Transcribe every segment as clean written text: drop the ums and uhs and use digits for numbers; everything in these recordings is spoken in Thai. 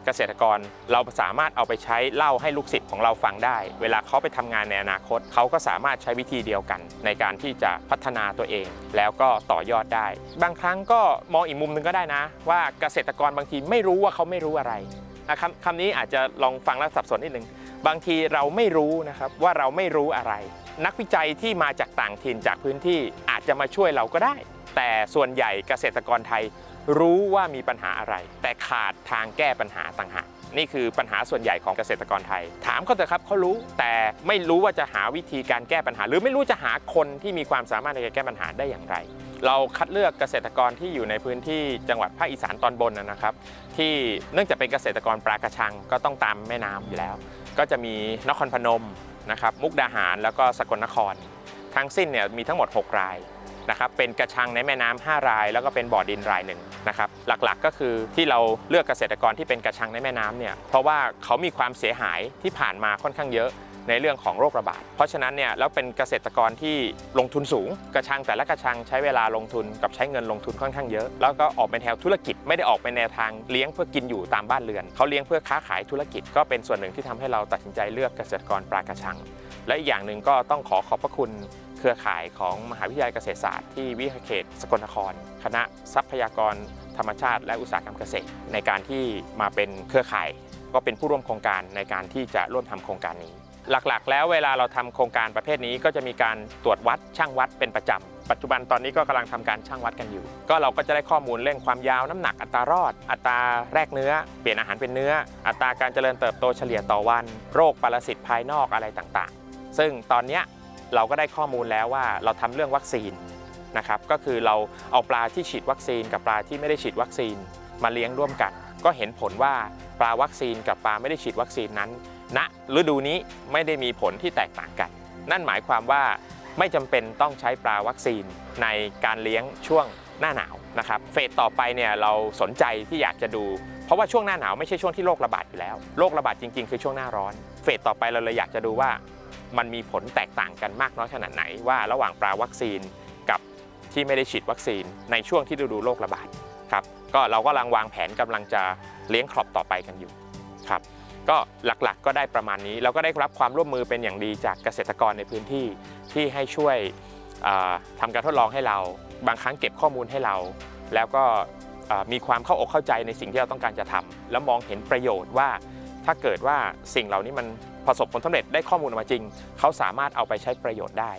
เกษตรกรเราสามารถเอาไปใช้เล่าให้ลูกศิษย์ของเราฟังได้เวลาเขาไปทำงานในอนาคตเขาก็สามารถใช้วิธีเดียวกันในการที่จะพัฒนาตัวเองแล้วก็ต่อยอดได้บางครั้งก็มองอีกมุมนึงก็ได้นะว่าเกษตรกรบางทีไม่รู้ว่าเขาไม่รู้อะไรคำนี้อาจจะลองฟังแล้วสับสนนิดนึงบางทีเราไม่รู้นะครับว่าเราไม่รู้อะไรนักวิจัยที่มาจากต่างถิ่นจากพื้นที่อาจจะมาช่วยเราก็ได้แต่ส่วนใหญ่เกษตรกรไทยรู้ว่ามีปัญหาอะไรแต่ขาดทางแก้ปัญหาต่างหากนี่คือปัญหาส่วนใหญ่ของเกษตรกรไทยถามเขาเถอะครับเขารู้แต่ไม่รู้ว่าจะหาวิธีการแก้ปัญหาหรือไม่รู้จะหาคนที่มีความสามารถในการแก้ปัญหาได้อย่างไรเราคัดเลือกเกษตรกรที่อยู่ในพื้นที่จังหวัดภาคอีสานตอนบนนะครับที่เนื่องจากเป็นเกษตรกรปลากระชังก็ต้องตามแม่น้ำอยู่แล้วก็จะมีนครพนมนะครับมุกดาหารแล้วก็สกลนครทั้งสิ้นเนี่ยมีทั้งหมด6รายนะครับเป็นกระชังในแม่น้ำ5รายแล้วก็เป็นบ่อดินรายหนึ่งนะครับหลักๆก็คือที่เราเลือกเกษตรกรที่เป็นกระชังในแม่น้ำเนี่ยเพราะว่าเขามีความเสียหายที่ผ่านมาค่อนข้างเยอะในเรื่องของโรคระบาดเพราะฉะนั้นเนี่ยแล้วเป็นเกษตรกรที่ลงทุนสูงกระชังแต่ละกระชังใช้เวลาลงทุนกับใช้เงินลงทุนค่อนข้างเยอะแล้วก็ออกเป็นแนวธุรกิจไม่ได้ออกเป็นแนวทางเลี้ยงเพื่อกินอยู่ตามบ้านเรือนเขาเลี้ยงเพื่อค้าขายธุรกิจก็เป็นส่วนหนึ่งที่ทำให้เราตัดสินใจเลือกเกษตรกรปลากระชังและอีกอย่างหนึ่งก็ต้องขอบพระคุณเครือข่ายของมหาวิทยาลัยเกษตรศาสตร์ที่วิทยาเขตสกลนครคณะทรัพยากรธรรมชาติและอุตสาหกรรมเกษตรในการที่มาเป็นเครือข่ายก็เป็นผู้ร่วมโครงการในการที่จะร่วมทำโครงการนี้หลักๆแล้วเวลาเราทำโครงการประเภทนี้ก็จะมีการตรวจวัดช่างวัดเป็นประจำปัจจุบันตอนนี้ก็กำลังทำการช่างวัดกันอยู่ก็เราก็จะได้ข้อมูลเรื่องความยาวน้ำหนักอัตรารอดอัตราแรกเนื้อเปลี่ยนอาหารเป็นเนื้ออัตราการเจริญเติบโตเฉลี่ยต่อวันโรคปรสิตภายนอกอะไรต่างๆซึ่งตอนนี้เราก็ได้ข้อมูลแล้วว่าเราทำเรื่องวัคซีนนะครับก็คือเราเอาปลาที่ฉีดวัคซีนกับปลาที่ไม่ได้ฉีดวัคซีนมาเลี้ยงร่วมกันก็เห็นผลว่าปลาวัคซีนกับปลาไม่ได้ฉีดวัคซีนนั้นณฤดูนี้ไม่ได้มีผลที่แตกต่างกันนั่นหมายความว่าไม่จำเป็นต้องใช้ปลาวัคซีนในการเลี้ยงช่วงหน้าหนาวนะครับเฟสต่อไปเนี่ยเราสนใจที่อยากจะดูเพราะว่าช่วงหน้าหนาวไม่ใช่ช่วงที่โรคระบาดอยู่แล้วโรคระบาดจริงๆคือช่วงหน้าร้อนเฟสต่อไปเราเลยอยากจะดูว่ามันมีผลแตกต่างกันมากน้อยขนาดไหนว่าระหว่างปลาวัคซีนกับที่ไม่ได้ฉีดวัคซีนในช่วงที่ฤดูโรคระบาดครับก็เราก็กำลังวางแผนกำลังจะเลี้ยงครอปต่อไปกันอยู่ครับก็หลักๆก็ได้ประมาณนี้เราก็ได้รับความร่วมมือเป็นอย่างดีจากเกษตรกรในพื้นที่ที่ให้ช่วยทำการทดลองให้เราบางครั้งเก็บข้อมูลให้เราแล้วก็มีความเข้าอกเข้าใจในสิ่งที่เราต้องการจะทำแล้วมองเห็นประโยชน์ว่าถ้าเกิดว่าสิ่งเหล่านี้มันประสบผลสำเร็จได้ข้อมูลออกมาจริงเขาสามารถเอาไปใช้ประโยชน์ได้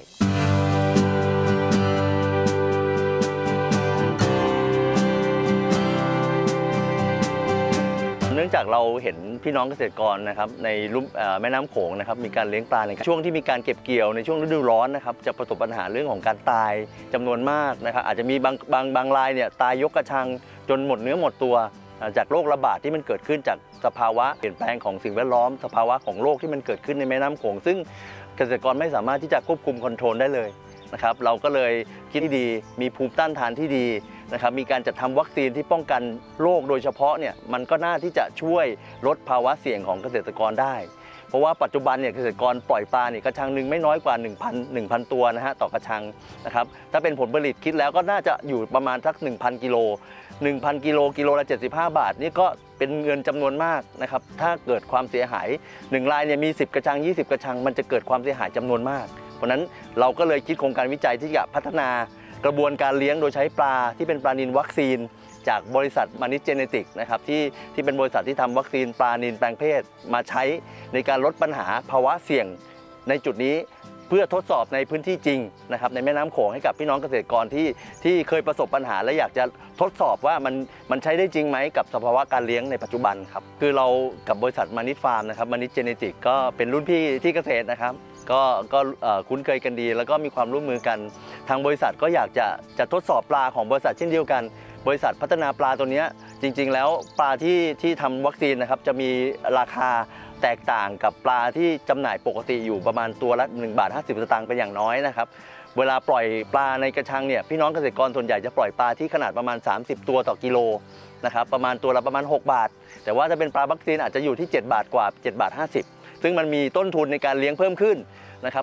เนื่องจากเราเห็นพี่น้องเกษตรกรนะครับในลุ่มแม่น้ำโขงนะครับมีการเลี้ยงปลาในช่วงที่มีการเก็บเกี่ยวในช่วงฤดูร้อนนะครับจะประสบปัญหาเรื่องของการตายจำนวนมากนะครับอาจจะมีบางรายเนี่ยตายยกกระชังจนหมดเนื้อหมดตัวจากโรคระบาดที่มันเกิดขึ้นจากสภาวะเปลี่ยนแปลงของสิ่งแวดล้อมสภาวะของโรคที่มันเกิดขึ้นในแม่น้ำโขงซึ่งเกษตรกรไม่สามารถที่จะควบคุมคอนโทรลได้เลยนะครับเราก็เลยคิดที่ดีมีภูมิต้านทานที่ดีนะครับมีการจัดทำวัคซีนที่ป้องกันโรคโดยเฉพาะเนี่ยมันก็น่าที่จะช่วยลดภาวะเสี่ยงของเกษตรกรได้เพราะว่าปัจจุบันเนี่ยเกษตรกรปล่อยปลาเนี่ยกระชังหนึ่งไม่น้อยกว่า 1,000 ตัวนะฮะต่อกระชังนะครับถ้าเป็นผลผลิตคิดแล้วก็น่าจะอยู่ประมาณสัก 1,000 กิโล 1,000 กิโลกิโลละ75 บาทนี่ก็เป็นเงินจำนวนมากนะครับถ้าเกิดความเสียหาย1รายเนี่ยมี10กระชัง20กระชังมันจะเกิดความเสียหายจำนวนมากเพราะนั้นเราก็เลยคิดโครงการวิจัยที่จะพัฒนากระบวนการเลี้ยงโดยใช้ปลาที่เป็นปลานิลวัคซีนจากบริษัทมานิชเจเนติกนะครับที่เป็นบริษัทที่ทำวัคซีนปลานิลแปลงเพศมาใช้ในการลดปัญหาภาวะเสี่ยงในจุดนี้เพื่อทดสอบในพื้นที่จริงนะครับในแม่น้ำโขงให้กับพี่น้องเกษตรกรที่เคยประสบปัญหาและอยากจะทดสอบว่ามันใช้ได้จริงไหมกับสภาวะการเลี้ยงในปัจจุบันครับคือเรากับบริษัทมานิชฟาร์มนะครับมานิชเจเนติกก็เป็นรุ่นพี่ที่เกษตรนะครับก็คุ้นเคยกันดีแล้วก็มีความร่วมมือกันทางบริษัทก็อยากจะทดสอบปลาของบริษัทเช่นเดียวกันบริษัทพัฒนาปลาตัวนี้จริงๆแล้วปลาที่ทำวัคซีนนะครับจะมีราคาแตกต่างกับปลาที่จำหน่ายปกติอยู่ประมาณตัวละ1.50 บาทเป็นอย่างน้อยนะครับเวลาปล่อยปลาในกระชังเนี่ยพี่น้องเกษตรกรส่วนใหญ่จะปล่อยปลาที่ขนาดประมาณ30ตัวต่อกิโลนะครับประมาณตัวละประมาณ6 บาทแต่ว่าถ้าเป็นปลาวัคซีนอาจจะอยู่ที่7 บาทกว่า7.50 บาทซึ่งมันมีต้นทุนในการเลี้ยงเพิ่มขึ้นนะครับ